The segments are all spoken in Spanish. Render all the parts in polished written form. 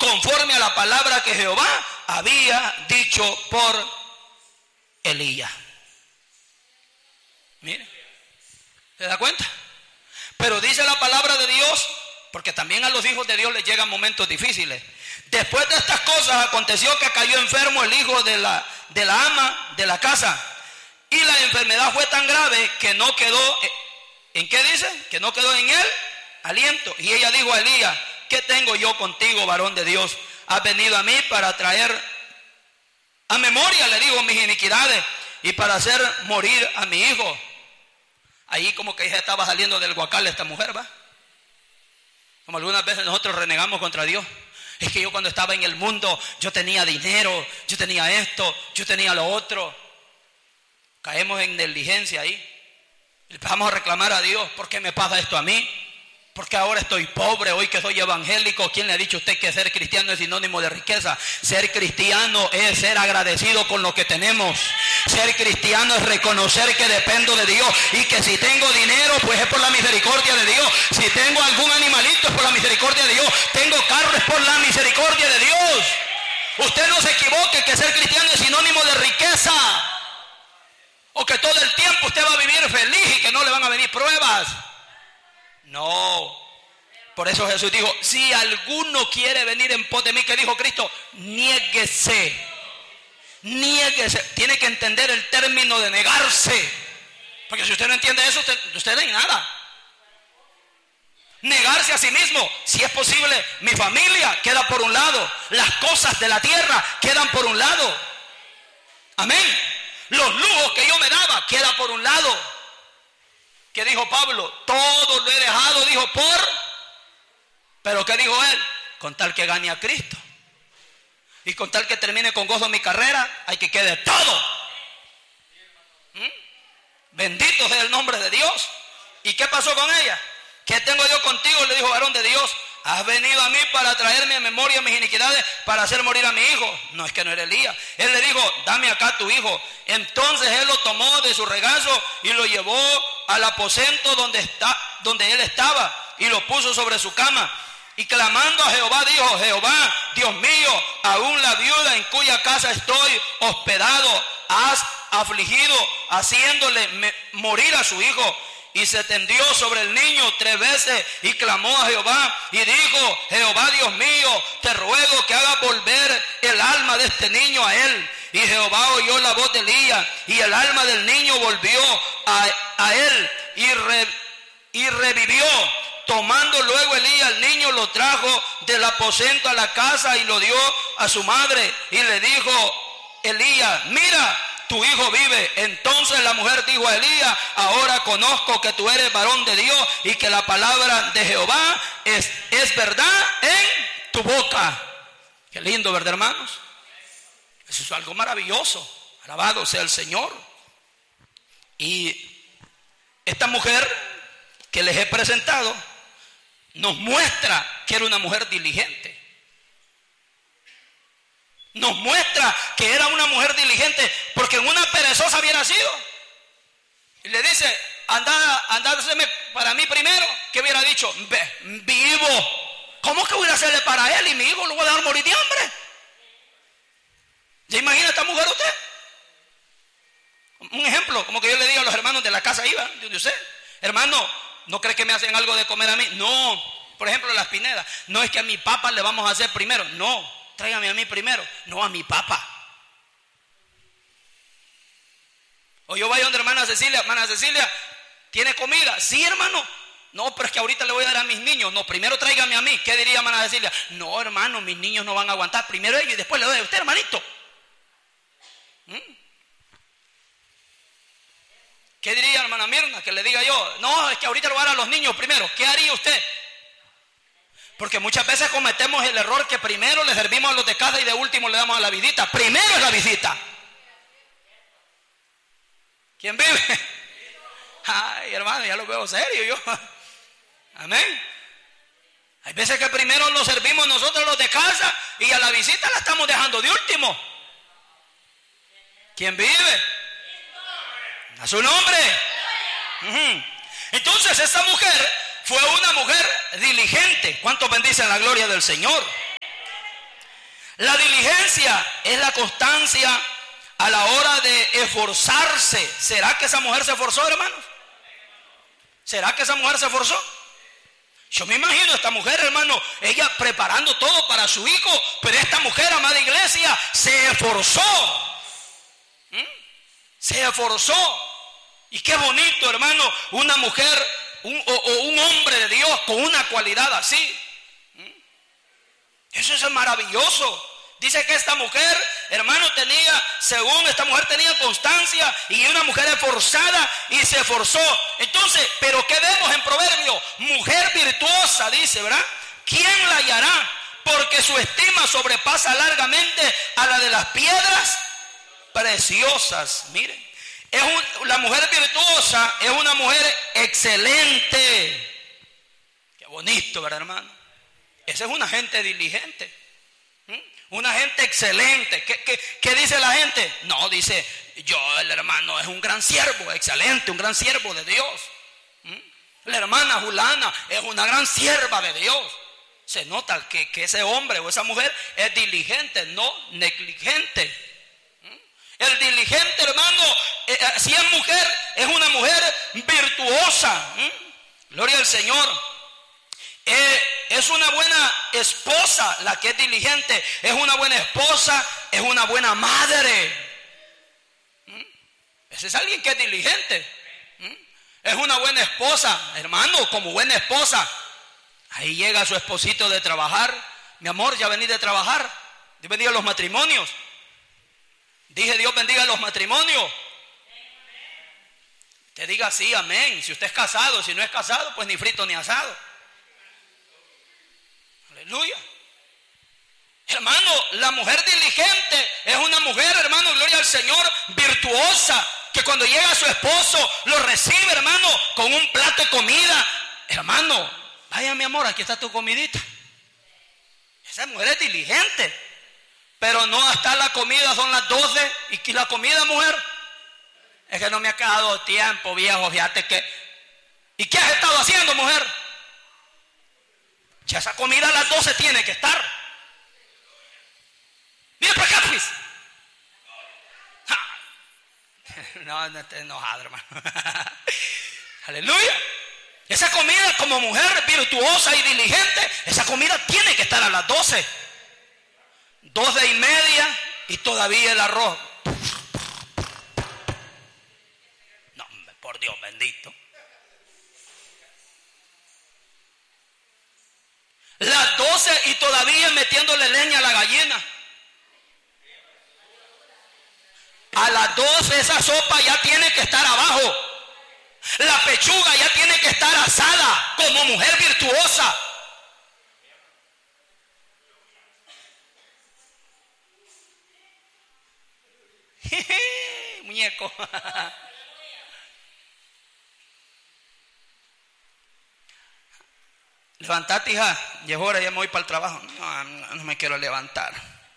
conforme a la palabra que Jehová había dicho por Elías. Mire, ¿se da cuenta? Pero dice la palabra de Dios, porque también a los hijos de Dios les llegan momentos difíciles. Después de estas cosas aconteció que cayó enfermo el hijo de la ama de la casa, y la enfermedad fue tan grave que no quedó, ¿en qué dice? Que no quedó en él aliento. Y ella dijo a Elías: ¿qué tengo yo contigo, varón de Dios? Has venido a mí para traer a memoria, le digo, mis iniquidades, y para hacer morir a mi hijo. Ahí como que ya estaba saliendo del guacal esta mujer, ¿va? Como algunas veces nosotros renegamos contra Dios. Es que yo cuando estaba en el mundo, yo tenía dinero, yo tenía esto, yo tenía lo otro. Caemos en negligencia ahí. Y empezamos a reclamar a Dios: ¿por qué me pasa esto a mí? Porque ahora estoy pobre, hoy que soy evangélico. ¿Quién le ha dicho a usted que ser cristiano es sinónimo de riqueza? Ser cristiano es ser agradecido con lo que tenemos. Ser cristiano es reconocer que dependo de Dios, y que si tengo dinero, pues es por la misericordia de Dios. Si tengo algún animalito, es por la misericordia de Dios. Tengo carro, es por la misericordia de Dios. Usted no se equivoque que ser cristiano es sinónimo de riqueza, o que todo el tiempo usted va a vivir feliz y que no le van a venir pruebas. No. Por eso Jesús dijo: si alguno quiere venir en pos de mí, ¿qué dijo Cristo? Niéguese. Niéguese. Tiene que entender el término de negarse. Porque si usted no entiende eso, usted no hay nada. Negarse a sí mismo. Si es posible, mi familia queda por un lado. Las cosas de la tierra quedan por un lado. Amén. Los lujos que yo me daba quedan por un lado. ¿Qué dijo Pablo? Todo lo he dejado, dijo, pero ¿qué dijo él? Con tal que gane a Cristo, y con tal que termine con gozo mi carrera, hay que quede todo. Bendito sea el nombre de Dios. ¿Y qué pasó con ella? ¿Qué tengo yo contigo?, le dijo: varón de Dios, has venido a mí para traerme a memoria mis iniquidades, para hacer morir a mi hijo. No, es que no era Elías. Él le dijo: dame acá tu hijo. Entonces él lo tomó de su regazo y lo llevó al aposento donde él estaba, y lo puso sobre su cama. Y clamando a Jehová dijo: Jehová, Dios mío, aún la viuda en cuya casa estoy hospedado has afligido, haciéndole morir a su hijo. Y se tendió sobre el niño 3 veces y clamó a Jehová y dijo: Jehová Dios mío, te ruego que hagas volver el alma de este niño a él. Y Jehová oyó la voz de Elías, y el alma del niño volvió a él y revivió. Tomando luego Elías al niño, lo trajo del aposento a la casa y lo dio a su madre. Y le dijo Elías: mira, tu hijo vive. Entonces la mujer dijo a Elías: ahora conozco que tú eres varón de Dios, y que la palabra de Jehová es verdad en tu boca. Qué lindo, ¿verdad, hermanos? Eso es algo maravilloso. Alabado sea el Señor. Y esta mujer que les he presentado nos muestra que era una mujer diligente. Nos muestra que era una mujer diligente, porque en una perezosa hubiera sido. Y le dice: andárseme para mí primero. ¿Qué hubiera dicho? Vivo. ¿Cómo que voy a hacerle para él y mi hijo lo voy a dejar morir de hambre? ¿Ya imagina esta mujer usted? Un ejemplo, como que yo le diga a los hermanos de la casa iba, de usted: hermano, ¿no cree que me hacen algo de comer a mí? No. Por ejemplo, las Pinedas: no es que a mi papá le vamos a hacer primero. No, tráigame a mí primero. No, a mi papá. O yo vaya donde hermana Cecilia: hermana Cecilia, ¿tiene comida? Sí, hermano. No, pero es que ahorita le voy a dar a mis niños. No, primero tráigame a mí. ¿Qué diría hermana Cecilia? No, hermano, mis niños no van a aguantar. Primero ellos y después le doy a usted, hermanito. ¿Qué diría hermana Mirna? Que le diga yo: no, es que ahorita le voy a dar a los niños primero. ¿Qué haría usted? Porque muchas veces cometemos el error que primero le servimos a los de casa y de último le damos a la visita. Primero es la visita. ¿Quién vive? Ay, hermano, ya lo veo serio yo. Amén. Hay veces que primero lo servimos nosotros los de casa y a la visita la estamos dejando de último. ¿Quién vive? A su nombre. Entonces esta mujer fue una mujer diligente. ¿Cuántos bendicen la gloria del Señor? La diligencia es la constancia a la hora de esforzarse. ¿Será que esa mujer se esforzó, hermanos? ¿Será que esa mujer se esforzó? Yo me imagino a esta mujer, hermano, ella preparando todo para su hijo, pero esta mujer, amada iglesia, se esforzó. Se esforzó. Y qué bonito, hermano, una mujer o un hombre de Dios con una cualidad así. Eso es maravilloso. Dice que esta mujer, hermano, según esta mujer tenía constancia y una mujer esforzada y se esforzó. Entonces, pero ¿qué vemos en Proverbio? Mujer virtuosa, dice, ¿verdad? ¿Quién la hallará? Porque su estima sobrepasa largamente a la de las piedras preciosas. Miren, la mujer virtuosa es una mujer excelente. Qué bonito, ¿verdad, hermano? Esa es una gente diligente. Una gente excelente. ¿Qué dice la gente? No, dice, el hermano es un gran siervo, excelente, un gran siervo de Dios. La hermana Julana es una gran sierva de Dios. Se nota que ese hombre o esa mujer es diligente, no negligente. El diligente, hermano, si es mujer, es una mujer virtuosa. Gloria al Señor. Es una buena esposa la que es diligente. Es una buena esposa, es una buena madre. Ese es alguien que es diligente. Es una buena esposa, hermano, como buena esposa. Ahí llega su esposito de trabajar. Mi amor, ya vení de trabajar. Dios bendiga los matrimonios. Dije, Dios bendiga los matrimonios. Te diga sí, amén. Si usted es casado, si no es casado, pues ni frito ni asado. Aleluya. Hermano, la mujer diligente es una mujer, hermano, gloria al Señor, virtuosa, que cuando llega su esposo lo recibe, hermano, con un plato de comida. Hermano, vaya mi amor, aquí está tu comidita. Esa mujer es diligente. Pero no hasta la comida, son las 12. ¿Y la comida, mujer? Es que no me ha quedado tiempo, viejo, fíjate que. ¿Y qué has estado haciendo, mujer? Ya esa comida a las 12 tiene que estar. Mira para acá, pues. No estés enojado, hermano. Aleluya. Esa comida, como mujer virtuosa y diligente, esa comida tiene que estar a las 12. 12:30 y todavía el arroz. No, por Dios bendito. Las 12 y todavía metiéndole leña a la gallina. A las 12 esa sopa ya tiene que estar abajo. La pechuga ya tiene que estar asada como mujer virtuosa. Muñeco. Levantate, hija. Ya es hora, ya me voy para el trabajo. No me quiero levantar.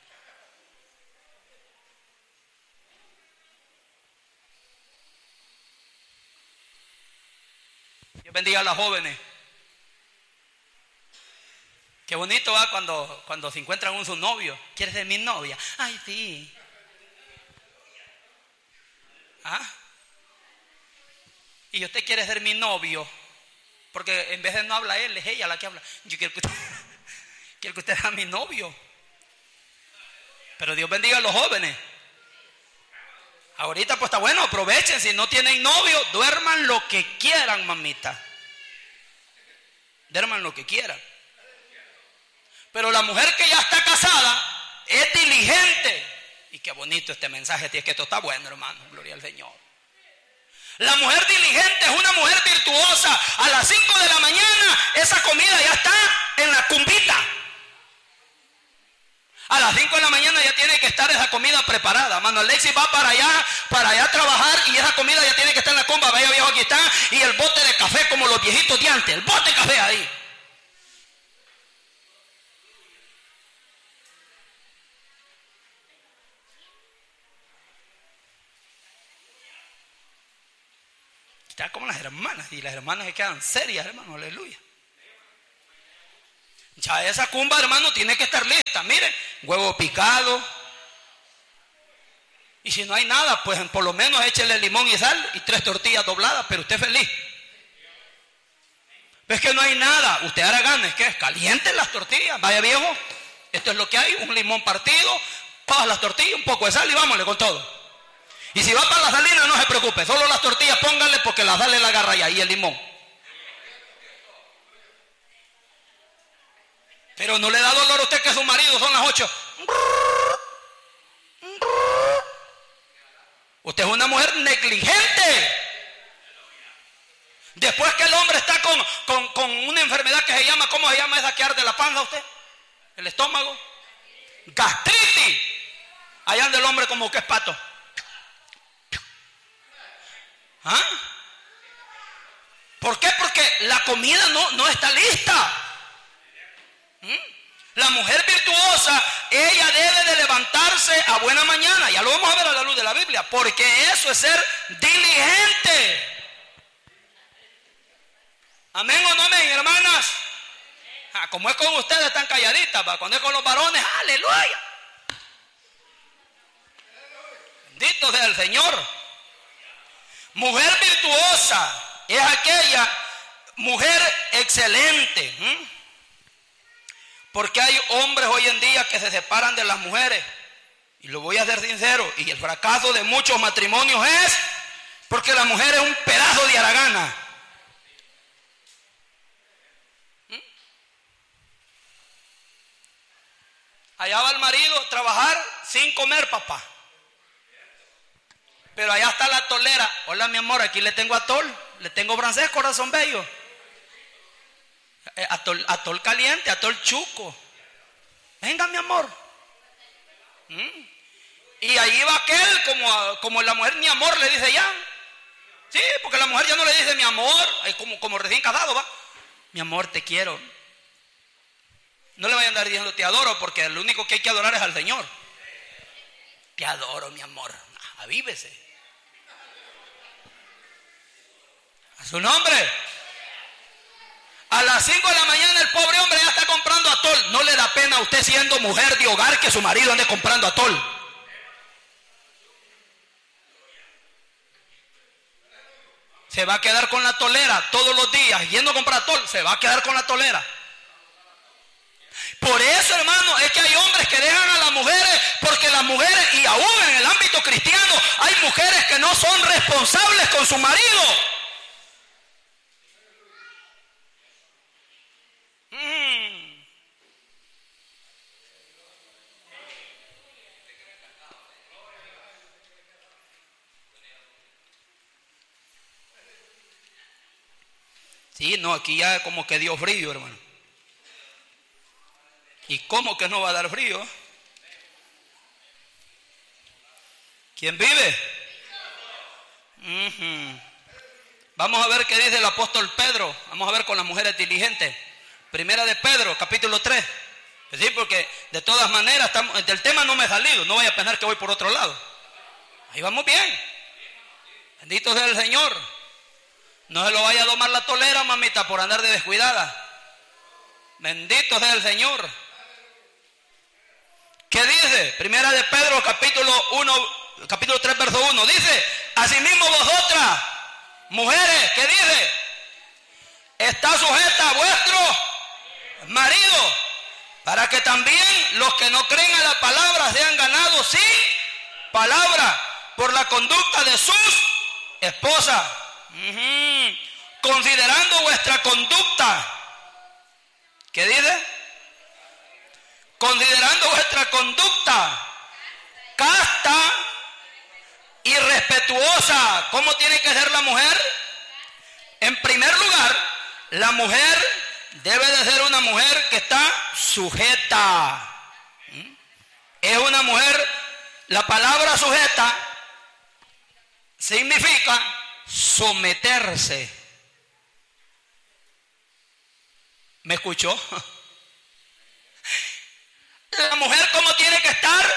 Dios bendiga a las jóvenes. Qué bonito va cuando se encuentran con su novio. ¿Quieres ser mi novia? Ay, sí. ¿Ah? Y usted quiere ser mi novio, porque en vez de no habla él, es ella la que habla. Yo quiero que usted sea mi novio. Pero Dios bendiga a los jóvenes. Ahorita pues está bueno, aprovechen. Si no tienen novio, duerman lo que quieran, mamita. Duerman lo que quieran. Pero la mujer que ya está casada es diligente. Y qué bonito este mensaje, es que esto está bueno, hermano, gloria al Señor. La mujer diligente es una mujer virtuosa. A las 5 de la mañana esa comida ya está en la cumbita. A las 5 de la mañana ya tiene que estar esa comida preparada. Mano, Alexis va para allá a trabajar y esa comida ya tiene que estar en la cumba. Vaya viejo, aquí está. Y el bote de café como los viejitos de antes. El bote de café ahí. Está como las hermanas, y las hermanas se quedan serias, hermano, aleluya. Ya esa cumba, hermano, tiene que estar lista. tortilla, mire, huevo picado. Y si no hay nada, pues por lo menos échele limón y sal y 3 tortillas dobladas, pero usted feliz. Es que no hay nada, usted hará ganas, ¿qué es? Calienten las tortillas, vaya viejo, esto es lo que hay, un limón partido, todas las tortillas, un poco de sal y vámonos con todo. Y si va para la salida no se preocupe, solo las tortillas pónganle porque la sal le la agarra ya y el limón. Pero no le da dolor a usted que su marido son las 8. Usted es una mujer negligente. Después que el hombre está con una enfermedad que se llama, ¿cómo se llama esa que arde la panza a usted? El estómago. Gastritis. Allá anda el hombre como que es pato. ¿Ah? ¿Por qué? Porque la comida no está lista. La mujer virtuosa, ella debe de levantarse a buena mañana. Ya lo vamos a ver a la luz de la Biblia. Porque eso es ser diligente. Amén o no amén, hermanas. Como es con ustedes, están calladitas. Cuando es con los varones, aleluya. Bendito sea el Señor. Mujer virtuosa es aquella mujer excelente. Porque hay hombres hoy en día que se separan de las mujeres. Y lo voy a ser sincero. Y el fracaso de muchos matrimonios es porque la mujer es un pedazo de haragana. Allá va el marido a trabajar sin comer, papá. Pero allá está la tolera. Hola, mi amor, aquí le tengo atol. Le tengo francés, corazón bello. Atol caliente, atol chuco. Venga, mi amor. Y ahí va aquel, como la mujer, mi amor, le dice ya. Sí, porque la mujer ya no le dice mi amor, como recién casado, va. Mi amor, te quiero. No le vayan a andar diciendo te adoro, porque lo único que hay que adorar es al Señor. Te adoro, mi amor. Avívese. A su nombre. A las 5 de la mañana el pobre hombre ya está comprando atol. No le da pena a usted, siendo mujer de hogar, que su marido ande comprando atol. Se va a quedar con la tolera todos los días yendo a comprar atol. Se va a quedar con la tolera. Por eso, hermano, es que hay hombres que dejan a las mujeres, porque las mujeres, y aún en el ámbito cristiano, hay mujeres que no son responsables con su marido. Sí, no, aquí ya como que dio frío, hermano. ¿Y cómo que no va a dar frío? ¿Quién vive? Vamos a ver qué dice el apóstol Pedro. Vamos a ver con las mujeres diligentes. Primera de Pedro, capítulo 3. Sí, porque de todas maneras del tema no me he salido. No vaya a pensar que voy por otro lado. Ahí vamos bien. Bendito sea el Señor. No se lo vaya a domar la tolera, mamita, por andar de descuidada. Bendito sea el Señor. ¿Qué dice? Primera de Pedro, capítulo 3, verso 1. Dice, asimismo vosotras, mujeres, ¿qué dice? Está sujeta a vuestro marido, para que también los que no creen a la palabra sean ganados sin palabra, por la conducta de sus esposas. Considerando vuestra conducta. ¿Qué dice? Considerando vuestra conducta casta y respetuosa. ¿Cómo tiene que ser la mujer? En primer lugar, la mujer debe de ser una mujer que está sujeta. Es una mujer, la palabra sujeta significa someterse. ¿Me escuchó? La mujer, ¿cómo tiene que estar?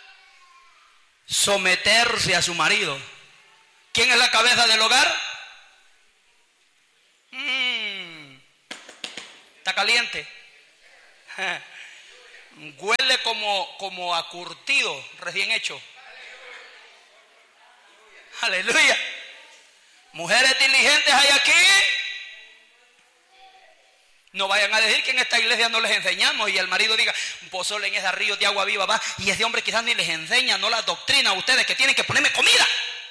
Someterse a su marido. ¿Quién es la cabeza del hogar? Está caliente. Huele como a curtido, recién hecho. Aleluya. Mujeres diligentes hay aquí. No vayan a decir que en esta iglesia no les enseñamos y el marido diga, un pozole en ese río de agua viva va, y ese hombre quizás ni les enseña, no las doctrina a ustedes que tienen que ponerme comida.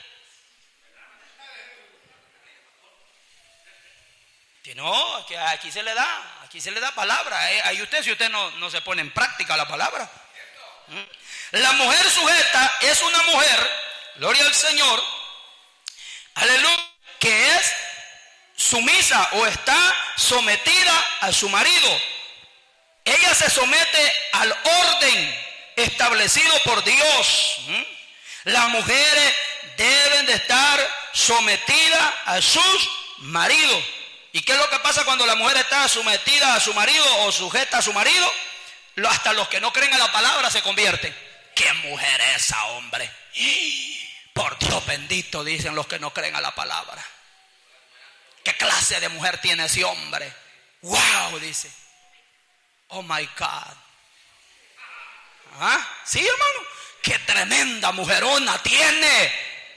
Que no, que aquí se le da palabra. Ahí usted, si usted no se pone en práctica la palabra. La mujer sujeta es una mujer, gloria al Señor, aleluya, que es sumisa o está sometida a su marido. Ella se somete al orden establecido por Dios. Las mujeres deben de estar sometidas a sus maridos. ¿Y qué es lo que pasa cuando la mujer está sometida a su marido o sujeta a su marido? Hasta los que no creen en la palabra se convierten. ¿Qué mujer es esa, hombre? Por Dios bendito, dicen los que no creen a la palabra. ¿Qué clase de mujer tiene ese hombre? Wow, dice. Oh my God. ¿Ah? Sí, hermano. Qué tremenda mujerona tiene.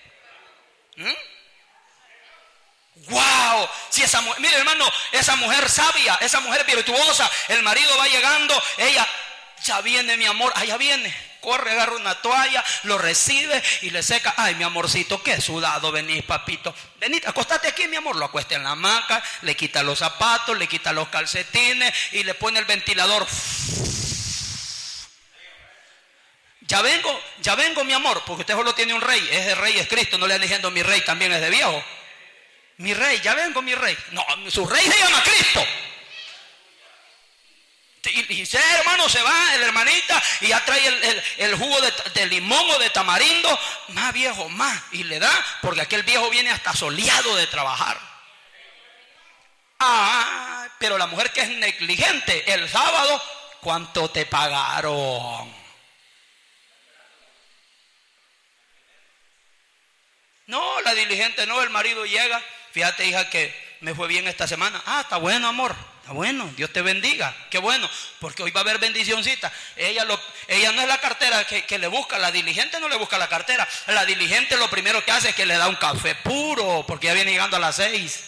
Wow, si esa mujer, mire hermano, esa mujer sabia, esa mujer virtuosa, el marido va llegando, ella, ya viene mi amor, allá viene, corre, agarra una toalla, lo recibe y le seca. Ay, mi amorcito, qué sudado venís, papito, venid, acostate aquí, mi amor, lo acuesta en la hamaca, le quita los zapatos, le quita los calcetines y le pone el ventilador. Ya vengo, mi amor, porque usted solo tiene un rey, ese rey es Cristo, no le ande diciendo mi rey también es de viejo. Mi rey, ya vengo mi rey. No, su rey se llama Cristo. Y ese hermano se va, el hermanita, y ya trae el jugo de limón o de tamarindo, más viejo, más. Y le da, porque aquel viejo viene hasta soleado de trabajar. Ah, pero la mujer que es negligente, el sábado, ¿cuánto te pagaron? No, la diligente no, el marido llega. Fíjate, hija, que me fue bien esta semana. Ah, está bueno, amor. Está bueno. Dios te bendiga. Qué bueno. Porque hoy va a haber bendicioncita. Ella no es la cartera que le busca. La diligente no le busca la cartera. La diligente lo primero que hace es que le da un café puro. Porque ya viene llegando a las 6.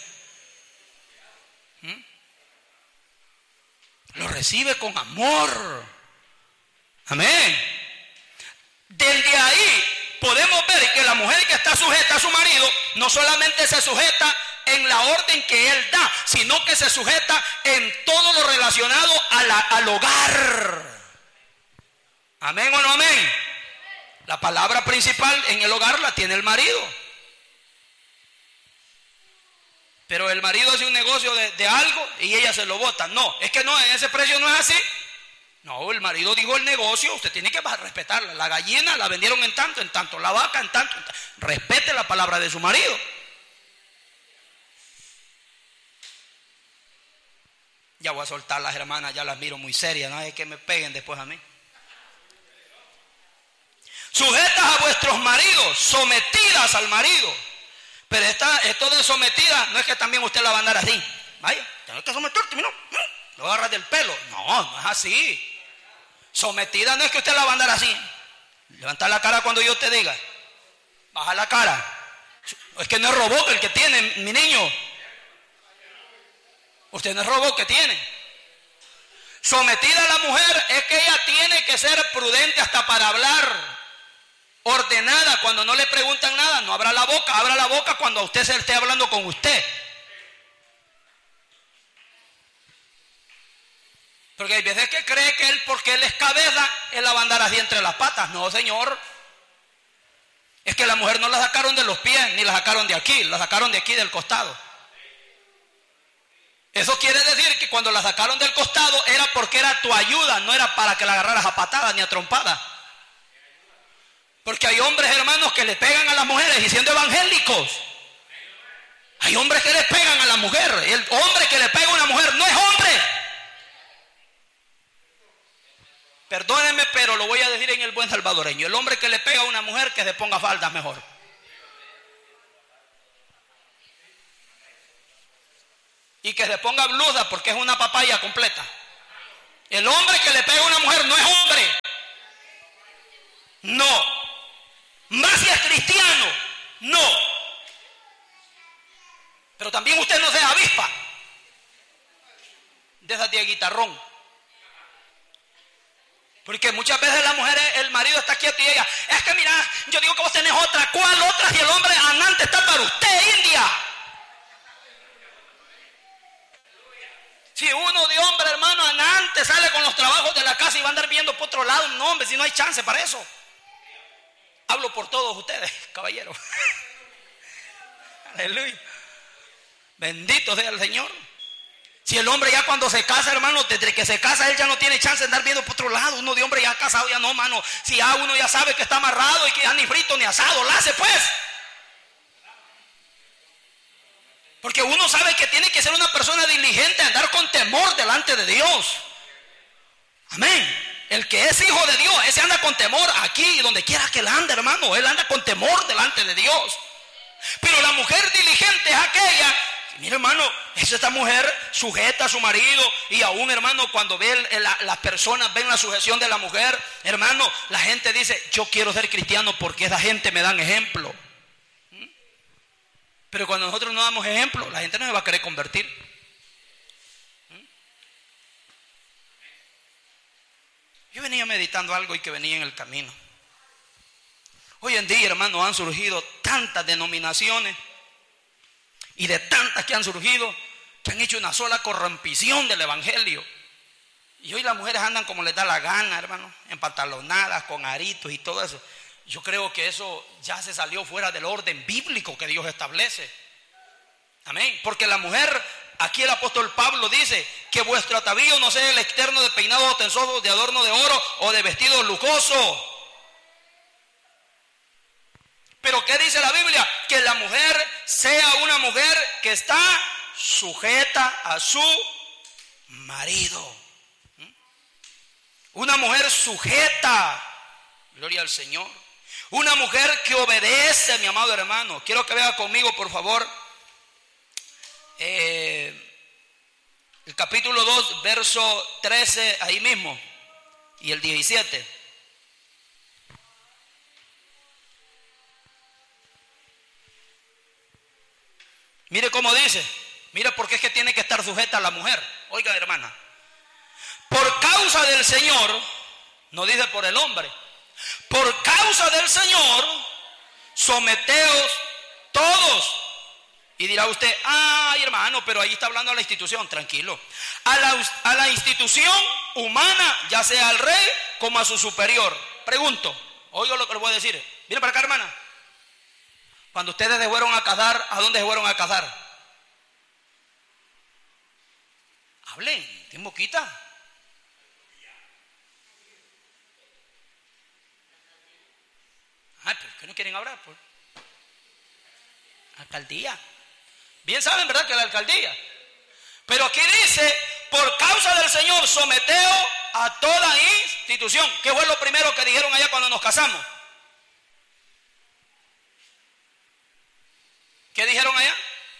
Lo recibe con amor. Amén. Desde ahí podemos ver que la mujer que está sujeta a su marido no solamente se sujeta en la orden que él da, sino que se sujeta en todo lo relacionado al hogar. Amén o no amén. La palabra principal en el hogar la tiene el marido. Pero el marido hace un negocio de algo y ella se lo bota. No, es que no, en ese precio no es así. No, el marido dijo el negocio, usted tiene que respetarla. La gallina la vendieron en tanto, la vaca en tanto. Respete la palabra de su marido. Ya voy a soltar las hermanas, ya las miro muy serias, no es que me peguen después a mí. Sujetas a vuestros maridos, sometidas al marido. Pero esto de sometida no es que también usted la va a andar así. Vaya, tienes que someterte, ¿no? Lo agarras del pelo. No es así. Sometida no es que usted la va a andar así. Levanta la cara cuando yo te diga. Baja la cara. Es que no es robot el que tiene, mi niño. Usted no es robot que tiene. Sometida a la mujer es que ella tiene que ser prudente hasta para hablar. Ordenada, cuando no le preguntan nada, no abra la boca cuando a usted se esté hablando con usted. Porque hay veces que cree que él, porque él es cabeza, él la va a andar así entre las patas. No, señor. Es que la mujer no la sacaron de los pies, ni la sacaron de aquí, la sacaron de aquí del costado. Eso quiere decir que cuando la sacaron del costado era porque era tu ayuda, no era para que la agarraras a patadas ni a trompadas. Porque hay hombres, hermanos, que le pegan a las mujeres y siendo evangélicos. Hay hombres que le pegan a la mujer. El hombre que le pega a una mujer no es hombre. Perdónenme, pero lo voy a decir en el buen salvadoreño. El hombre que le pega a una mujer, que se ponga faldas mejor. Y que se ponga blusa porque es una papaya completa. El hombre que le pega a una mujer no es hombre. No. Más si es cristiano. No. Pero también usted no sea avispa. De esas de guitarrón. Porque muchas veces la mujer, el marido está quieto y ella, es que mira, yo digo que vos tenés otra. ¿Cuál otra? Si el hombre andante está para usted, India. Si uno de hombre, hermano, andante sale con los trabajos de la casa y va a andar viendo por otro lado, no, hombre, si no hay chance para eso. Hablo por todos ustedes, caballeros. Aleluya. Bendito sea el Señor. Si el hombre ya cuando se casa, hermano, desde que se casa él ya no tiene chance de andar viendo por otro lado. Uno de hombre ya casado, ya no, hermano. Si ya uno ya sabe que está amarrado y que ya ni frito ni asado, la hace pues. Porque uno sabe que tiene que ser una persona diligente, andar con temor delante de Dios. Amén. El que es hijo de Dios, ese anda con temor aquí y donde quiera que él ande, hermano. Él anda con temor delante de Dios. Pero la mujer diligente es aquella. Mira, hermano, es esta mujer sujeta a su marido. Y aún, hermano, cuando las personas ven la sujeción de la mujer, hermano, la gente dice, yo quiero ser cristiano porque esa gente me dan ejemplo. Pero cuando nosotros no damos ejemplo, la gente no se va a querer convertir. Yo venía meditando algo y que venía en el camino. Hoy en día, hermano, han surgido tantas denominaciones. Y de tantas que han surgido, que han hecho una sola corrompición del evangelio. Y hoy las mujeres andan como les da la gana, hermano, empantalonadas, con aritos y todo eso. Yo creo que eso ya se salió fuera del orden bíblico que Dios establece. Amén. Porque la mujer, aquí el apóstol Pablo dice que vuestro atavío no sea el externo de peinados ostentosos, de adorno de oro o de vestidos lujosos. Pero ¿qué dice la Biblia? Que la mujer sea una mujer que está sujeta a su marido. Una mujer sujeta. Gloria al Señor. Una mujer que obedece, mi amado hermano. Quiero que vea conmigo, por favor, el capítulo 2, verso 13, ahí mismo, y el 17. Mire cómo dice. Mire por qué es que tiene que estar sujeta a la mujer. Oiga, hermana. Por causa del Señor, no dice por el hombre. Por causa del Señor, someteos todos. Y dirá usted, ay, hermano, pero ahí está hablando a la institución. Tranquilo. A la institución humana, ya sea al rey como a su superior. Pregunto, oiga lo que le voy a decir. Viene para acá, hermana. Cuando ustedes se fueron a casar, ¿a dónde se fueron a casar? Hablen, ¿tienen boquita? Ay, ¿por qué no quieren hablar? Pues? Alcaldía. Bien saben, ¿verdad? Que la alcaldía. Pero aquí dice, por causa del Señor, someteo a toda institución. ¿Qué fue lo primero que dijeron allá cuando nos casamos? ¿Qué dijeron allá?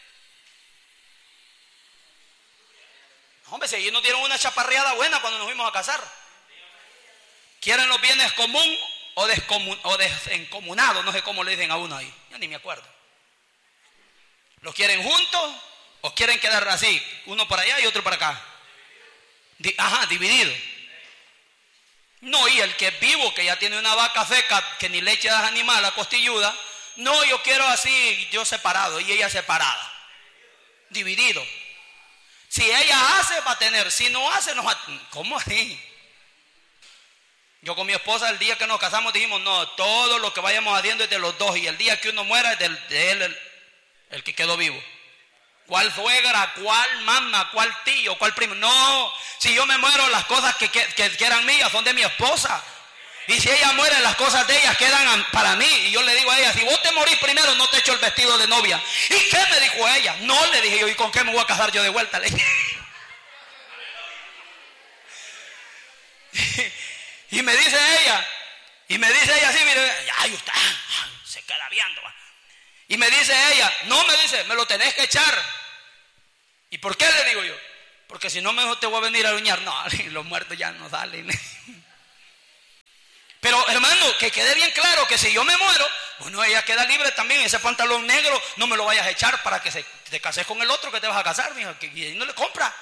Hombre, si ellos nos dieron una chaparreada buena cuando nos fuimos a casar. ¿Quieren los bienes común o desencomunados? No sé cómo le dicen a uno ahí. Yo ni me acuerdo. ¿Los quieren juntos o quieren quedar así? Uno para allá y otro para acá. Dividido. No, y el que es vivo, que ya tiene una vaca seca, que ni leche da animal, la costilluda. No, yo quiero así, yo separado y ella separada. Dividido. Si ella hace, va a tener. Si no hace, no va a tener. ¿Cómo así? Yo con mi esposa, el día que nos casamos, dijimos, no, todo lo que vayamos haciendo es de los dos. Y el día que uno muera es de él, el que quedó vivo. ¿Cuál suegra? ¿Cuál mamá? ¿Cuál tío? ¿Cuál primo? No, si yo me muero, las cosas que eran mías son de mi esposa. Y si ella muere, las cosas de ella quedan para mí. Y yo le digo a ella, si vos te morís primero, no te echo el vestido de novia. ¿Y qué me dijo ella? No, le dije yo, ¿y con qué me voy a casar yo de vuelta? Le dije. Y me dice ella así, mire, ay, usted se queda viendo. Y me dice ella, no, me dice, me lo tenés que echar. ¿Y por qué? Le digo yo. porque si no mejor te voy a venir a aruñar. No, los muertos ya no salen. Pero hermano, que quede bien claro que si yo me muero, bueno, ella queda libre también. Ese pantalón negro no me lo vayas a echar para que te cases con el otro que te vas a casar, mija, que no le compra.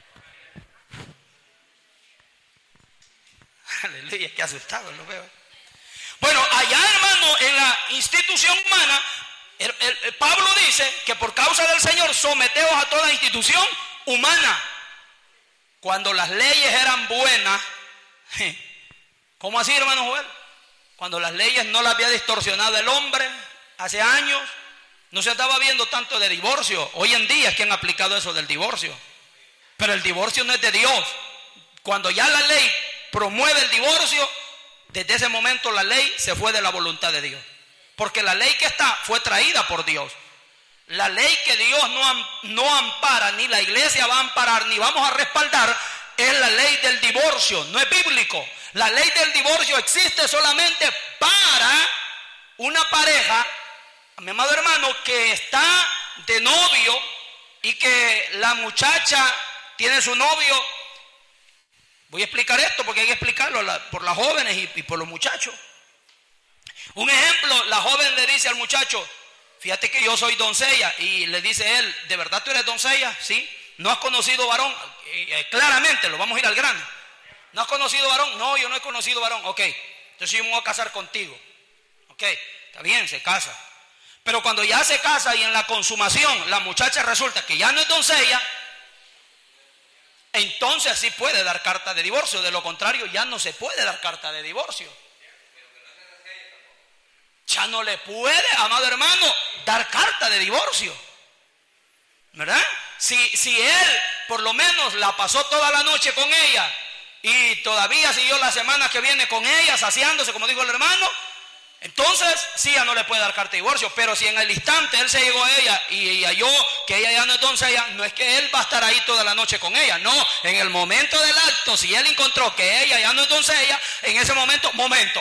Aleluya, qué asustado lo veo. Bueno, allá hermano, en la institución humana, Pablo dice que por causa del Señor someteos a toda institución humana. Cuando las leyes eran buenas, ¿cómo así, hermano Joel? Cuando las leyes no las había distorsionado el hombre hace años, no se estaba viendo tanto de divorcio. Hoy en día es que han aplicado eso del divorcio. Pero el divorcio no es de Dios. Cuando ya la ley promueve el divorcio, desde ese momento la ley se fue de la voluntad de Dios. Porque la ley que está fue traída por Dios. La ley que Dios no ampara, ni la iglesia va a amparar, ni vamos a respaldar, es la ley del divorcio. No es bíblico. La ley del divorcio existe solamente para una pareja, mi amado hermano, que está de novio y que la muchacha tiene su novio. Voy a explicar esto porque hay que explicarlo por las jóvenes y por los muchachos. Un ejemplo, la joven le dice al muchacho, fíjate que yo soy doncella, y le dice él, ¿de verdad tú eres doncella? Sí. ¿No has conocido varón? Claramente, lo vamos a ir al grano. ¿No has conocido varón? No, yo no he conocido varón. Ok, entonces yo me voy a casar contigo. Ok, está bien, se casa. Pero cuando ya se casa y en la consumación la muchacha resulta que ya no es doncella, entonces sí puede dar carta de divorcio. De lo contrario, ya no se puede dar carta de divorcio. Ya no le puede, amado hermano, dar carta de divorcio, ¿verdad? Si él por lo menos la pasó toda la noche con ella y todavía siguió la semana que viene con ella, saciándose, como dijo el hermano, entonces sí, ya no le puede dar carta de divorcio. Pero si en el instante él se llegó a ella y halló que ella ya no es doncella, no es que él va a estar ahí toda la noche con ella, no. En el momento del acto, si él encontró que ella ya no es doncella, en ese momento,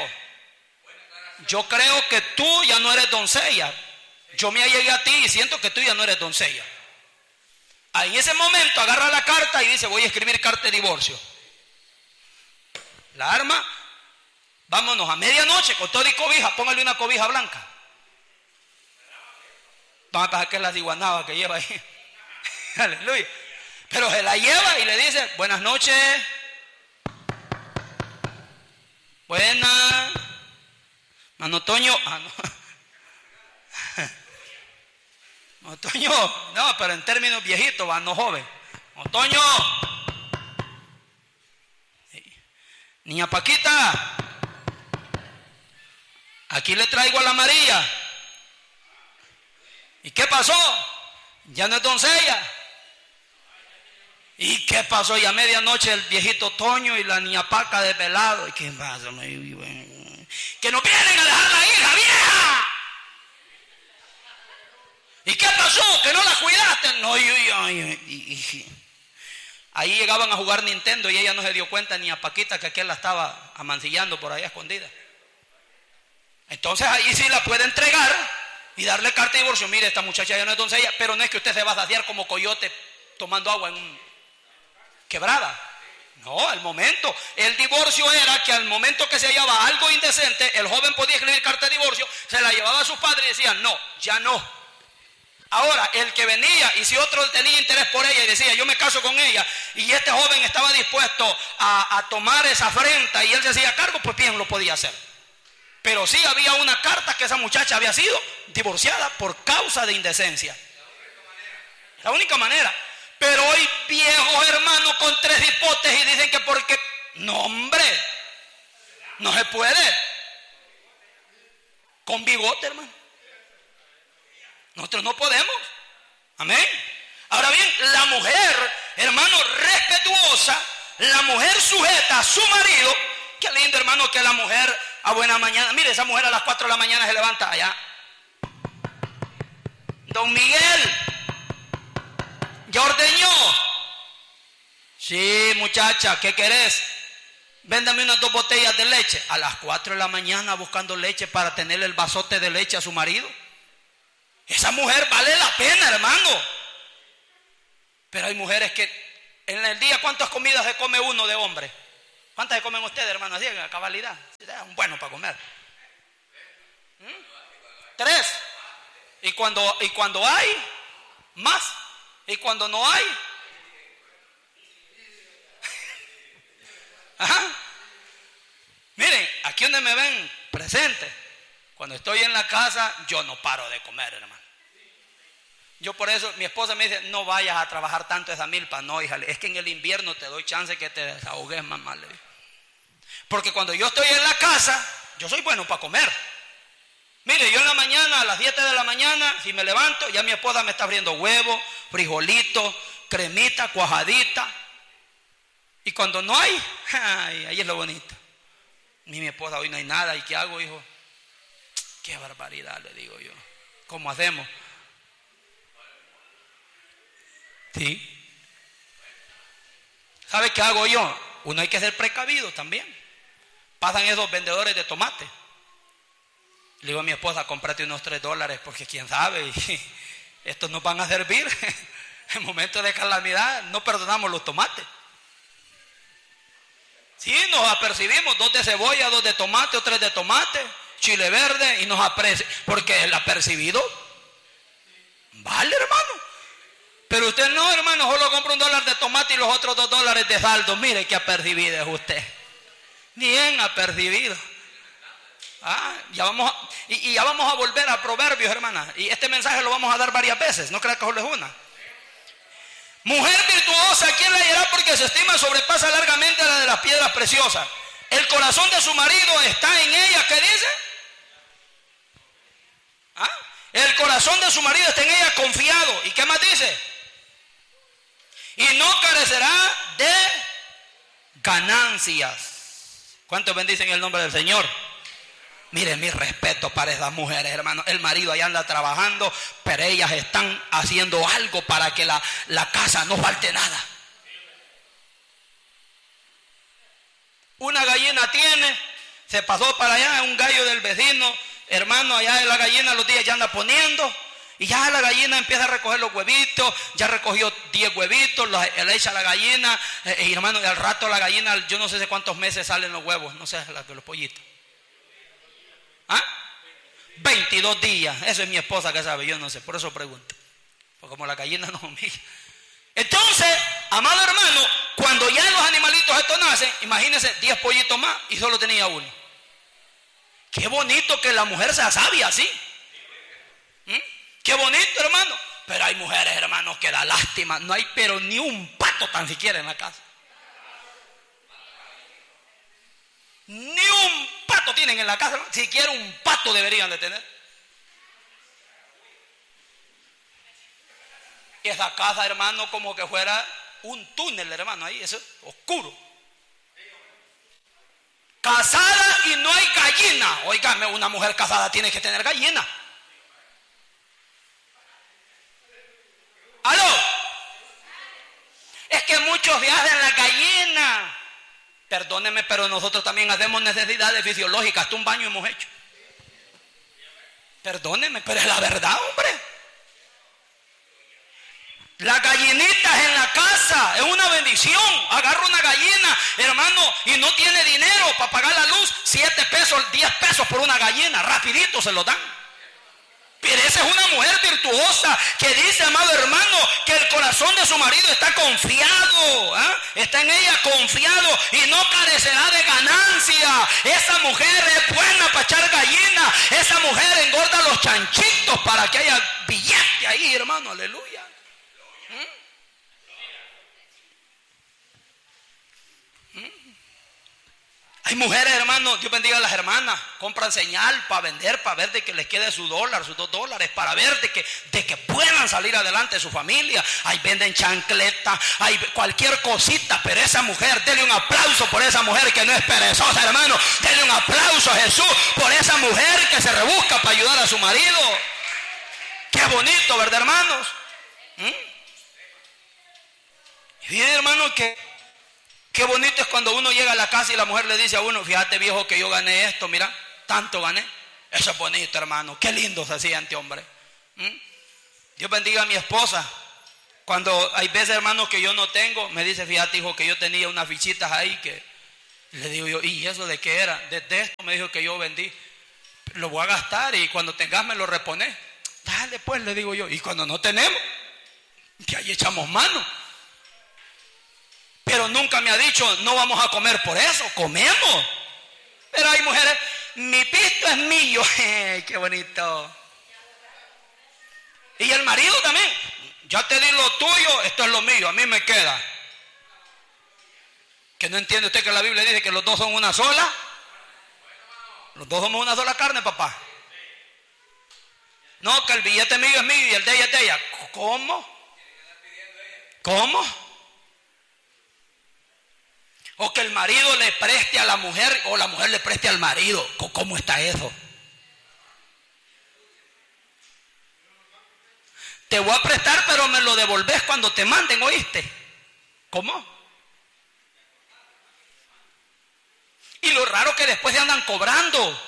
yo creo que tú ya no eres doncella. Yo me llegué a ti y siento que tú ya no eres doncella. En ese momento agarra la carta y dice, voy a escribir carta de divorcio. La arma, vámonos a medianoche con todo y cobija, póngale una cobija blanca. Vamos a pasar que es la ciguanaba que lleva ahí. Aleluya. Pero se la lleva y le dice, buenas noches. Buenas. Mano Toño, no, Toño, no, pero en términos viejitos, no joven. Toño, niña Paquita, aquí le traigo a la María. ¿Y qué pasó? Ya no es doncella. ¿Y qué pasó? Y a medianoche el viejito Toño y la niña Paca desvelado. ¿Y qué pasa? Que nos vienen a dejar la hija vieja. ¿Y qué pasó? Que no la cuidaste. No, ahí llegaban a jugar Nintendo y ella no se dio cuenta ni a Paquita que aquel la estaba amancillando por ahí escondida. Entonces ahí sí la puede entregar y darle carta de divorcio. Mire, esta muchacha ya no es doncella, pero no es que usted se va a saciar como coyote tomando agua en quebrada. No, al momento, el divorcio era que al momento que se hallaba algo indecente, el joven podía escribir carta de divorcio, se la llevaba a sus padres y decían, no, ya no. Ahora, el que venía y si otro tenía interés por ella y decía, yo me caso con ella, y este joven estaba dispuesto a tomar esa afrenta y él se hacía cargo, pues bien, lo podía hacer. Pero sí había una carta que esa muchacha había sido divorciada por causa de indecencia. La única manera. Pero hoy viejos hermanos con 3 hipotes y dicen que porque... No, hombre. No se puede. Con bigote, hermano. Nosotros no podemos. Amén. Ahora bien, la mujer, hermano, respetuosa, la mujer sujeta a su marido. Qué lindo, hermano, que la mujer a buena mañana. Mire, esa mujer a las 4 de la mañana se levanta allá. Don Miguel, ¿ya ordeñó? Sí, muchacha, ¿qué querés? Véndame unas 2 botellas de leche. A las 4 de la mañana buscando leche para tenerle el vasote de leche a su marido. Esa mujer vale la pena, hermano. Pero hay mujeres que En el día, ¿cuántas comidas se come uno de hombre? ¿Cuántas se comen ustedes, hermanos? Así, a cabalidad. Es bueno para comer. 3. Y cuando hay, más. Y cuando no hay, ajá. Miren, aquí donde me ven presente, cuando estoy en la casa, yo no paro de comer, hermano. Yo por eso, mi esposa me dice, no vayas a trabajar tanto esa milpa. No, hija, es que en el invierno te doy chance que te desahogues, mamá. Porque cuando yo estoy en la casa, yo soy bueno para comer. Mire, yo en la mañana, a las 7 de la mañana, si me levanto, ya mi esposa me está abriendo huevo, frijolito, cremita, cuajadita. Y cuando no hay, ay, ahí es lo bonito. Ni mi esposa, hoy no hay nada. ¿Y qué hago, hijo? Qué barbaridad, le digo yo. ¿Cómo hacemos? Sí. ¿Sabe qué hago yo? Uno hay que ser precavido también. Pasan esos vendedores de tomate. Le digo a mi esposa, cómprate unos $3, porque quién sabe, estos nos van a servir. En momentos de calamidad no perdonamos los tomates. Sí, nos apercibimos, 2 de cebolla, 2 de tomate o 3 de tomate, chile verde, y nos aprecia, porque el apercibido vale, hermano. Pero usted no, hermano, solo compra $1 de tomate y los otros $2 de saldo. Mire qué apercibido es usted. Bien apercibido. Ya vamos a volver a Proverbios, hermana. Y este mensaje lo vamos a dar varias veces. No crea que solo es una. Mujer virtuosa, ¿quién la hallará? Porque su estima sobrepasa largamente la de las piedras preciosas. El corazón de su marido está en ella. ¿Qué dice? El corazón de su marido está en ella confiado. ¿Y qué más dice? Y no carecerá de ganancias. ¿Cuántos bendicen el nombre del Señor? Miren, mi respeto para esas mujeres, hermano. El marido allá anda trabajando, pero ellas están haciendo algo para que la casa no falte nada. Una gallina tiene, se pasó para allá, un gallo del vecino, hermano, allá en la gallina los días ya anda poniendo, y ya la gallina empieza a recoger los huevitos, ya recogió 10 huevitos, le echa a la gallina, y hermano, y al rato la gallina, yo no sé de cuántos meses salen los huevos, no sé, los pollitos. 22 días, eso es mi esposa que sabe, yo no sé, por eso pregunto, porque como la gallina no mira. Entonces, amado hermano, cuando ya los animalitos estos nacen, imagínense 10 pollitos más y solo tenía uno. Qué bonito que la mujer sea sabia así. Qué bonito, hermano. Pero hay mujeres, hermanos, que da lástima. No hay pero ni un pato tan siquiera en la casa. Ni un pato tienen en la casa, hermano. Siquiera un pato deberían de tener. Esa casa, hermano, como que fuera un túnel, hermano, ahí, eso es oscuro. Casada y no hay gallina. Óigame, una mujer casada tiene que tener gallina. ¿Aló? Es que muchos viajan la gallina. Perdóneme, pero nosotros también hacemos necesidades fisiológicas. Hasta un baño hemos hecho. Perdóneme, pero es la verdad, hombre. Las gallinitas en la casa es una bendición. Agarra una gallina, hermano, y no tiene dinero para pagar la luz. 7 pesos, 10 pesos por una gallina, rapidito se lo dan. Pero esa es una mujer virtuosa que dice, amado hermano, que el corazón de su marido está confiado, está en ella confiado y no carecerá de ganancia. Esa mujer es buena para echar gallina. Esa mujer engorda los chanchitos para que haya billete ahí, hermano, aleluya. Hay mujeres, hermanos, Dios bendiga a las hermanas, compran señal para vender, para ver de que les quede su $1, sus $2, para ver de que puedan salir adelante de su familia. Ahí venden chancletas, hay cualquier cosita, pero esa mujer, denle un aplauso por esa mujer que no es perezosa, hermano. Denle un aplauso a Jesús por esa mujer que se rebusca para ayudar a su marido. Qué bonito, ¿verdad, hermanos? Y bien, hermano, qué bonito es cuando uno llega a la casa y la mujer le dice a uno, fíjate viejo que yo gané esto, mira, tanto gané. Eso es bonito, hermano. Qué lindo se siente, hombre. Dios bendiga a mi esposa. Cuando hay veces, hermanos, que yo no tengo, me dice, fíjate, hijo, que yo tenía unas fichitas ahí que le digo yo, ¿y eso de qué era? De esto me dijo que yo vendí. Lo voy a gastar y cuando tengas me lo repones. Dale pues, le digo yo. Y cuando no tenemos, que ahí echamos mano. Pero nunca me ha dicho, no vamos a comer por eso. Comemos. Pero hay mujeres, mi pisto es mío. Qué bonito. Y el marido también. Ya te di lo tuyo, esto es lo mío, a mí me queda. ¿Que no entiende usted que la Biblia dice que los dos son una sola? Los dos somos una sola carne, papá. No, que el billete mío es mío y el de ella es de ella. ¿Cómo? ¿Cómo? O que el marido le preste a la mujer o la mujer le preste al marido. ¿Cómo está eso? Te voy a prestar, pero me lo devolves cuando te manden, ¿oíste? ¿Cómo? Y lo raro que después se andan cobrando.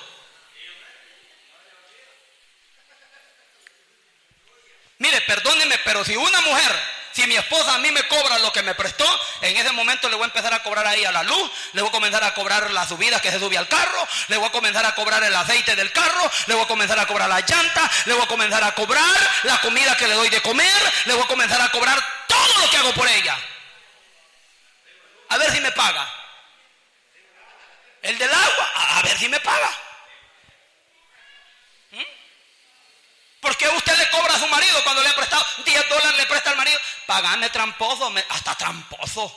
Mire, perdóneme, pero si una mujer, si mi esposa a mí me cobra lo que me prestó, en ese momento le voy a empezar a cobrar a ella la luz, le voy a comenzar a cobrar las subidas que se sube al carro, le voy a comenzar a cobrar el aceite del carro, le voy a comenzar a cobrar la llanta, le voy a comenzar a cobrar la comida que le doy de comer, le voy a comenzar a cobrar todo lo que hago por ella. A ver si me paga. El del agua, a ver si me paga. ¿Por qué usted le cobra a su marido cuando le ha prestado $10, le presta al marido? Pagame, tramposo, hasta tramposo.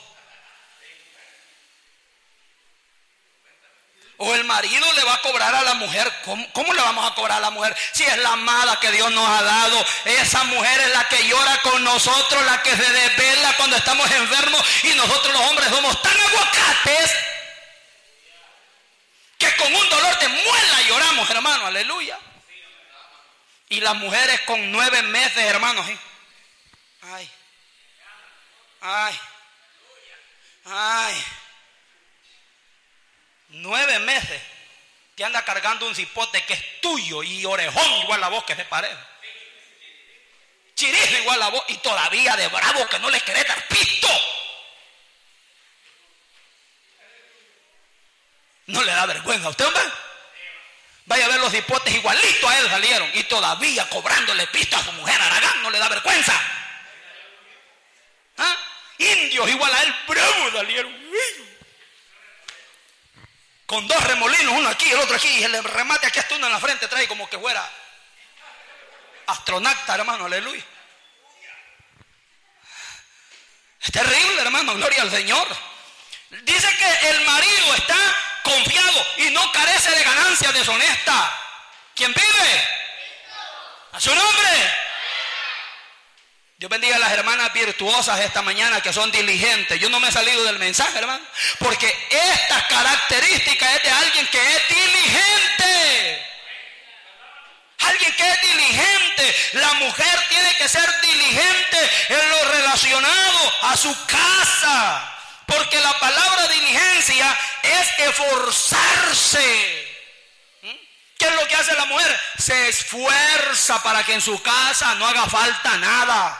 O el marido le va a cobrar a la mujer. ¿Cómo le vamos a cobrar a la mujer? Si es la amada que Dios nos ha dado. Esa mujer es la que llora con nosotros, la que se desvela cuando estamos enfermos. Y nosotros los hombres somos tan aguacates que con un dolor de muela lloramos, hermano, aleluya. Y las mujeres con 9 meses, hermanos, ¿eh? Ay, ay, ay. 9 meses te anda cargando un cipote que es tuyo y orejón igual la voz que se parece. Chirizo igual la voz y todavía de bravo que no les querés dar pisto. No le da vergüenza a usted, hombre. Vaya a ver los hipotes igualitos a él salieron y todavía cobrándole pisto a su mujer Aragán, no le da vergüenza. ¿Ah? Indios igual a él, bravo salieron. Con 2 remolinos, uno aquí y el otro aquí, y el remate aquí hasta uno en la frente trae como que fuera astronauta, hermano, aleluya. Es terrible, hermano, gloria al Señor. Dice que el marido está confiado y no carece de ganancia deshonesta. ¿Quién vive? A su nombre. Dios bendiga a las hermanas virtuosas esta mañana que son diligentes. Yo no me he salido del mensaje, hermano, porque esta característica es de alguien que es diligente. Alguien que es diligente. La mujer tiene que ser diligente en lo relacionado a su casa. Porque la palabra diligencia es esforzarse. ¿Qué es lo que hace la mujer? Se esfuerza para que en su casa no haga falta nada.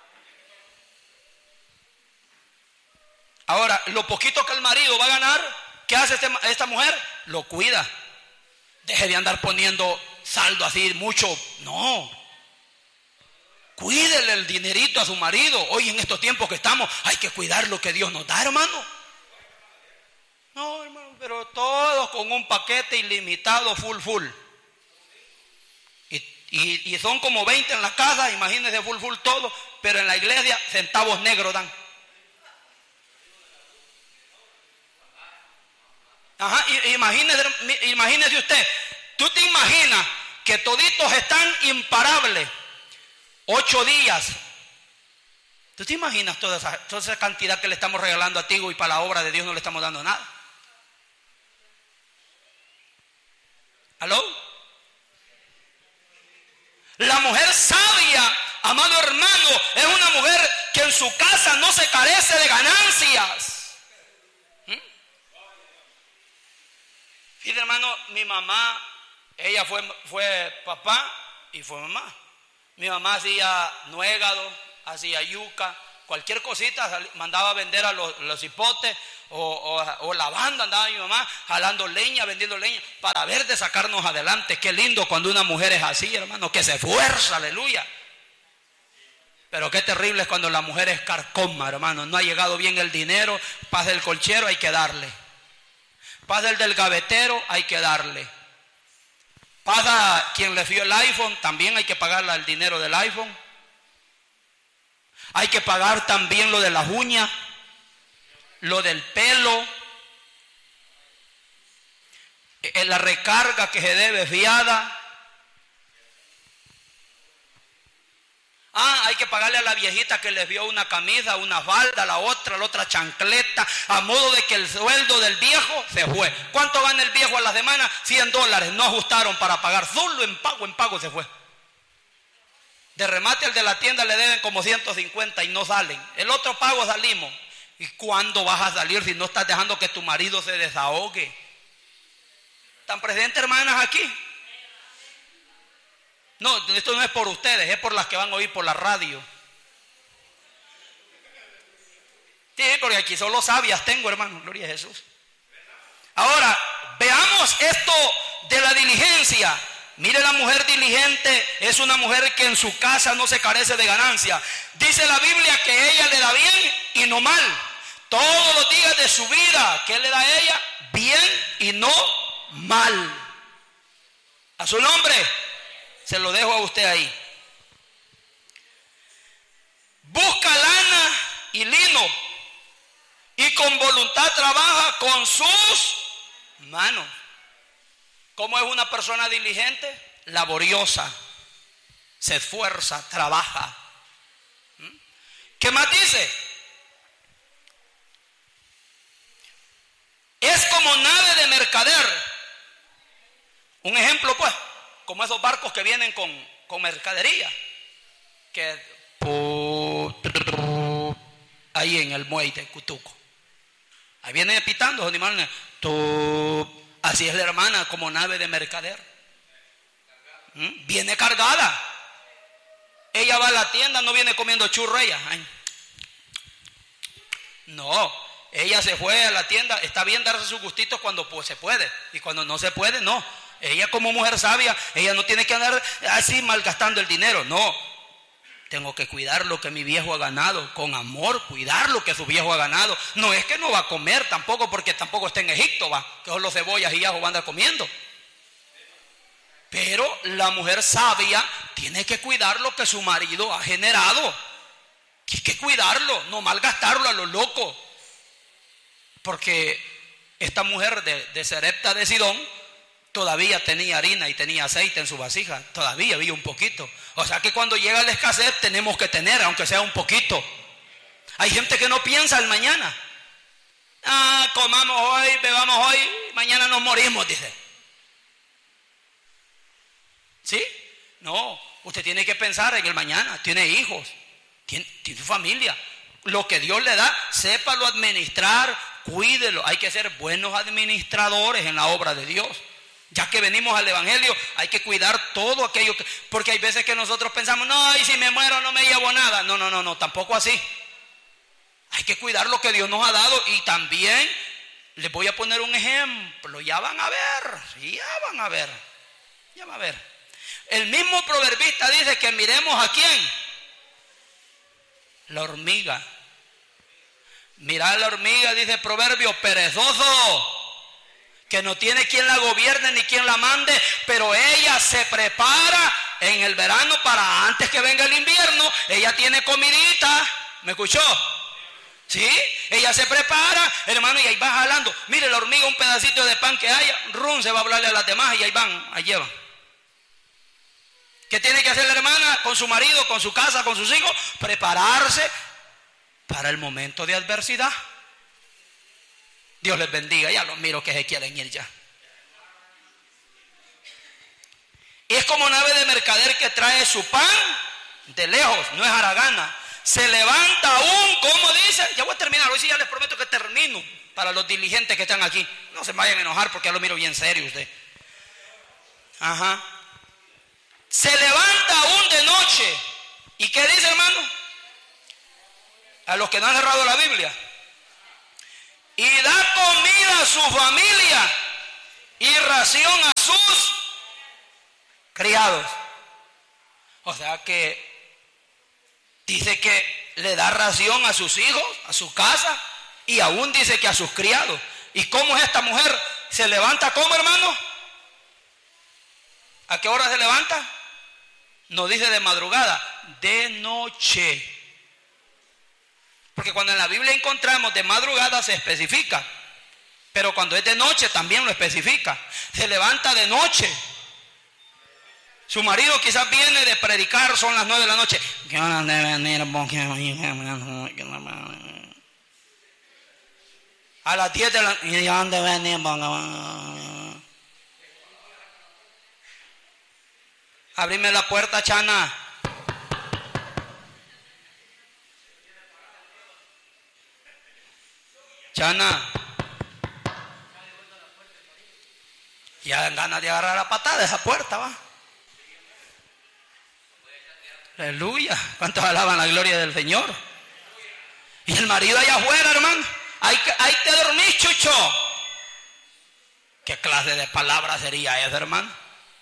Ahora, lo poquito que el marido va a ganar, ¿qué hace esta mujer? Lo cuida. Deje de andar poniendo saldo así mucho. No. Cuídele el dinerito a su marido. Hoy en estos tiempos que estamos, hay que cuidar lo que Dios nos da, hermano. No, hermano, pero todos con un paquete ilimitado, full. Y son como 20 en la casa, imagínense full todo, pero en la iglesia centavos negros dan. Ajá, imagínese usted, tú te imaginas que toditos están imparables 8 días. ¿Tú te imaginas toda esa cantidad que le estamos regalando a Tigo y para la obra de Dios no le estamos dando nada? ¿Aló? La mujer sabia, amado hermano, es una mujer que en su casa no se carece de ganancias. Fíjate, hermano, mi mamá, ella fue papá y fue mamá. Mi mamá hacía nuegado, hacía yuca, cualquier cosita mandaba a vender a los hipotes, o la banda andaba mi mamá jalando leña, vendiendo leña, para ver de sacarnos adelante. Qué lindo cuando una mujer es así, hermano, que se esfuerza, aleluya. Pero qué terrible es cuando la mujer es carcoma, hermano. No ha llegado bien el dinero, paz del colchero, hay que darle. Paz del gavetero, hay que darle. Paz a quien le fió el iPhone, también hay que pagarle el dinero del iPhone. Hay que pagar también lo de las uñas, lo del pelo, la recarga que se debe fiada. Hay que pagarle a la viejita que les dio una camisa, una falda, la otra chancleta, a modo de que el sueldo del viejo se fue. ¿Cuánto gana el viejo a la semana? $100, no ajustaron para pagar, solo en pago se fue. De remate al de la tienda le deben como 150 y no salen. El otro pago salimos. ¿Y cuándo vas a salir si no estás dejando que tu marido se desahogue? ¿Están presentes, hermanas, aquí? No, esto no es por ustedes, es por las que van a oír por la radio. Sí, porque aquí solo sabias tengo, hermano, gloria a Jesús. Ahora, veamos esto de la diligencia. Mire, la mujer diligente es una mujer que en su casa no se carece de ganancia. Dice la Biblia que ella le da bien y no mal. Todos los días de su vida, ¿qué le da a ella? Bien y no mal. A su nombre, se lo dejo a usted ahí. Busca lana y lino y con voluntad trabaja con sus manos. ¿Cómo es una persona diligente? Laboriosa, se esfuerza, trabaja. ¿Qué más dice? Es como nave de mercader. Un ejemplo, pues, como esos barcos que vienen con mercadería, que ahí en el muelle de Cutuco, ahí vienen pitando los animales. Así es la hermana, como nave de mercader. Viene cargada. Ella va a la tienda, no viene comiendo churro ella. Ay. No, ella se fue a la tienda. Está bien darse sus gustitos cuando pues, se puede. Y cuando no se puede, no. Ella como mujer sabia, ella no tiene que andar así malgastando el dinero. No. Tengo que cuidar lo que mi viejo ha ganado, con amor, cuidar lo que su viejo ha ganado. No es que no va a comer tampoco, porque tampoco está en Egipto, va, que solo cebollas y ajo va a andar comiendo. Pero la mujer sabia tiene que cuidar lo que su marido ha generado. Hay que cuidarlo, no malgastarlo a lo loco. Porque esta mujer de Sarepta de Sidón todavía tenía harina y tenía aceite en su vasija, todavía había un poquito. O sea que cuando llega la escasez tenemos que tener, aunque sea un poquito. Hay gente que no piensa el mañana. Comamos hoy, bebamos hoy, mañana nos morimos, dice. ¿Sí? No, usted tiene que pensar en el mañana, tiene hijos, tiene familia. Lo que Dios le da, sépalo administrar, cuídelo. Hay que ser buenos administradores en la obra de Dios. Ya que venimos al evangelio, hay que cuidar todo aquello que, porque hay veces que nosotros pensamos, no, y si me muero no me llevo nada. No, tampoco así. Hay que cuidar lo que Dios nos ha dado. Y también les voy a poner un ejemplo. Ya van a ver. El mismo proverbista dice que miremos a quién. La hormiga. Mirad la hormiga, dice el proverbio, perezoso, que no tiene quien la gobierne ni quien la mande, pero ella se prepara en el verano para antes que venga el invierno. Ella tiene comidita. ¿Me escuchó? ¿Sí? Ella se prepara, hermano, y ahí va jalando. Mire la hormiga, un pedacito de pan que haya, se va a hablarle a las demás y ahí van, ahí llevan. ¿Qué tiene que hacer la hermana con su marido, con su casa, con sus hijos? Prepararse para el momento de adversidad. Dios les bendiga, ya los miro que se quieren ir ya. Es como nave de mercader que trae su pan de lejos, no es haragana. Se levanta aún, ¿cómo dice? Ya voy a terminar, hoy sí ya les prometo que termino. Para los diligentes que están aquí, no se vayan a enojar porque ya lo miro bien serio usted. Se levanta aún de noche. ¿Y qué dice, hermano? A los que no han cerrado la Biblia. Y da comida a su familia y ración a sus criados. O sea que dice que le da ración a sus hijos, a su casa, y aún dice que a sus criados. ¿Y cómo es esta mujer? ¿Se levanta cómo, hermano? ¿A qué hora se levanta? No dice de madrugada, de noche. Porque cuando en la Biblia encontramos de madrugada se especifica, pero cuando es de noche también lo especifica. Se levanta de noche. Su marido quizás viene de predicar, son las 9 de la noche. A las 10 de la noche. Abrime la puerta, Chana. Chana. Ya dan ganas de agarrar la patada de esa puerta, va. Aleluya. ¿Cuántos alaban la gloria del Señor? Y el marido allá afuera, hermano. Ahí te dormís, chucho. ¿Qué clase de palabra sería esa, hermano?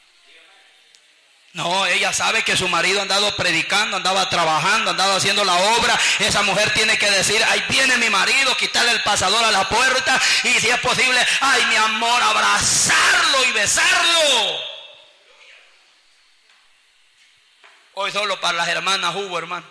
No, ella sabe que su marido andaba predicando, andaba trabajando, andaba haciendo la obra. Esa mujer tiene que decir, ahí viene mi marido, quitarle el pasador a la puerta y si es posible, ay mi amor, abrazarlo y besarlo. Hoy solo para las hermanas hubo, hermano.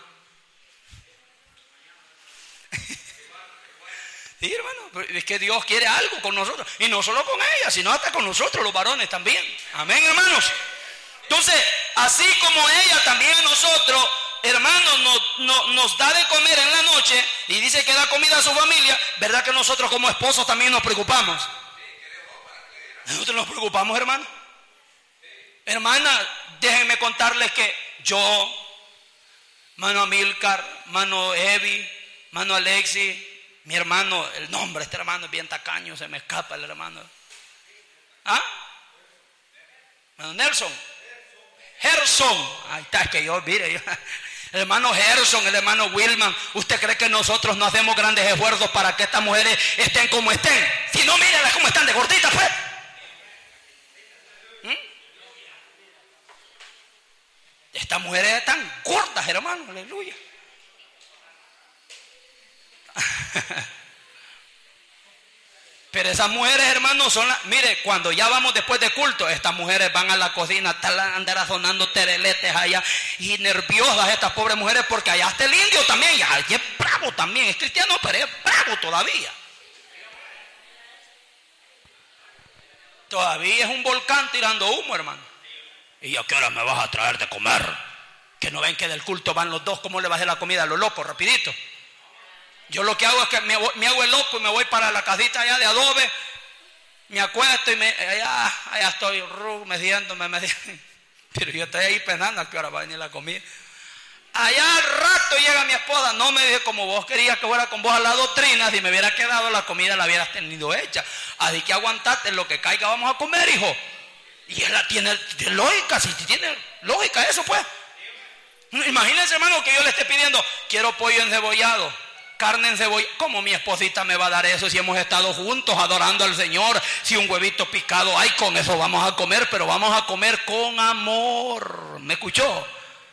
Sí, hermano, es que Dios quiere algo con nosotros. Y no solo con ella, sino hasta con nosotros los varones también. Amén, hermanos. Entonces, así como ella también a nosotros, hermanos, nos da de comer en la noche y dice que da comida a su familia, ¿verdad que nosotros como esposos también nos preocupamos? Nosotros nos preocupamos, hermano. Hermana, déjenme contarles que yo, mano Amílcar, mano Evi, mano Alexi, mi hermano, el nombre de este hermano es bien tacaño, se me escapa el hermano. ¿Ah? Mano Nelson. Gerson, ahí está, es que yo, mire, el hermano Gerson, el hermano Wilman, ¿usted cree que nosotros no hacemos grandes esfuerzos para que estas mujeres estén como estén? Si no, mírenlas cómo están de gorditas, pues. Estas mujeres están gordas, hermano, aleluya. Pero esas mujeres, hermanos, son las... Mire, cuando ya vamos después de culto, estas mujeres van a la cocina, andarán sonando tereletes allá, y nerviosas estas pobres mujeres, porque allá está el indio también, y allí es bravo también, es cristiano, pero es bravo todavía. Todavía es un volcán tirando humo, hermano. ¿Y a qué hora me vas a traer de comer? Que no ven que del culto van los dos, ¿cómo le bajé la comida a los locos? Rapidito. Yo lo que hago es que me hago el loco y me voy para la casita allá de adobe, me acuesto y allá estoy meciéndome. Pero yo estoy ahí pensando a qué hora va a venir la comida. Allá al rato llega mi esposa, no me dije como vos querías que fuera con vos a la doctrina, si me hubiera quedado la comida la hubieras tenido hecha. Así que aguantate, lo que caiga vamos a comer, hijo. Y él tiene lógica, si tiene lógica eso pues. Imagínense, hermano, que yo le esté pidiendo, quiero pollo encebollado, carne en cebolla. ¿Cómo mi esposita me va a dar eso si hemos estado juntos adorando al Señor? Si un huevito picado hay, con eso vamos a comer, pero vamos a comer con amor. ¿Me escuchó?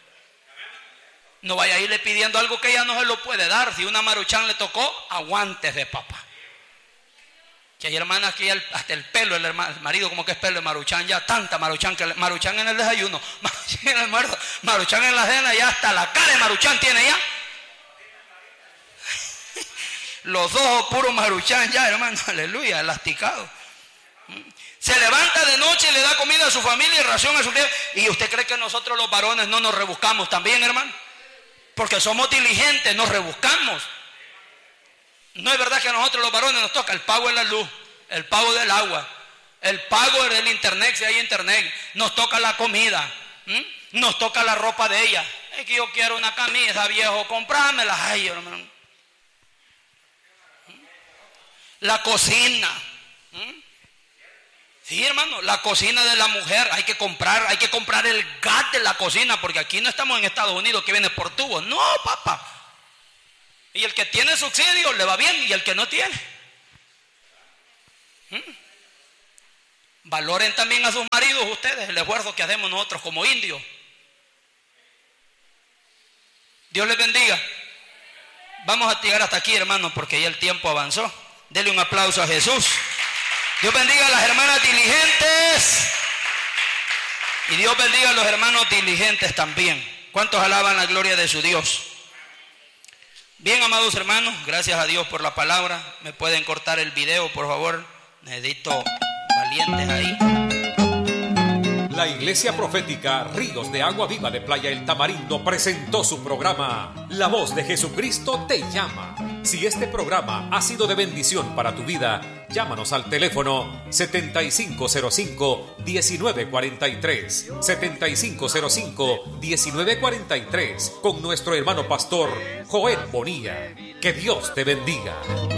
No vaya a irle pidiendo algo que ella no se lo puede dar. Si una maruchan le tocó, aguántese, papá. Que hay hermanas que hasta el pelo, el marido como que es pelo de maruchan, ya tanta maruchan, que maruchan en el desayuno, maruchan en el almuerzo, maruchan en la cena, ya hasta la cara de maruchan tiene ya. Los ojos puros maruchan ya, hermano, aleluya, elasticados. Se levanta de noche y le da comida a su familia y ración a su vida. ¿Y usted cree que nosotros los varones no nos rebuscamos también, hermano? Porque somos diligentes, nos rebuscamos. No es verdad que a nosotros los varones nos toca el pago de la luz, el pago del agua, el pago del internet, si hay internet, nos toca la comida, nos toca la ropa de ella. Es que yo quiero una camisa, viejo, comprámela. Ay, hermano. La cocina. Sí, hermano, la cocina de la mujer, hay que comprar el gas de la cocina, porque aquí no estamos en Estados Unidos que viene por tubos. No, papá. Y el que tiene subsidio le va bien, y el que no tiene. Valoren también a sus maridos ustedes, el esfuerzo que hacemos nosotros como indios. Dios les bendiga. Vamos a llegar hasta aquí, hermanos, porque ya el tiempo avanzó. Denle un aplauso a Jesús. Dios bendiga a las hermanas diligentes. Y Dios bendiga a los hermanos diligentes también. ¿Cuántos alaban la gloria de su Dios? Bien, amados hermanos, gracias a Dios por la palabra. ¿Me pueden cortar el video, por favor? Necesito valientes ahí. La Iglesia Profética Ríos de Agua Viva de Playa El Tamarindo presentó su programa La Voz de Jesucristo te llama. Si este programa ha sido de bendición para tu vida, llámanos al teléfono 7505-1943, 7505-1943, con nuestro hermano pastor Joel Bonilla. Que Dios te bendiga.